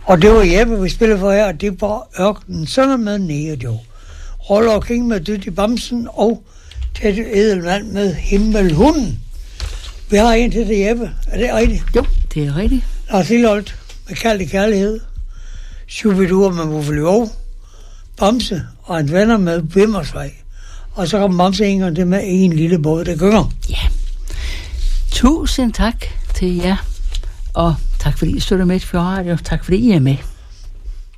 Og det var Jeppe, vi spillede for her, og det var Ørkenen Sønder med Neo. Roller og King med Dyt i Bamsen, og Teddy Edelmann med Himmelhunden. Vi har en til det, Jeppe. Er det rigtigt? Jo, det er rigtigt. Lars Lilleholt med Kald i Kærlighed. Shubidur med Muffeliov. Bamse og en venner med Bimmersvej. Og så kom Bamse Inger det med En lille båd, der gynger. Ja. Tusind tak til jer. Og tak fordi I støtter med til Fjordradio. Tak fordi I er med.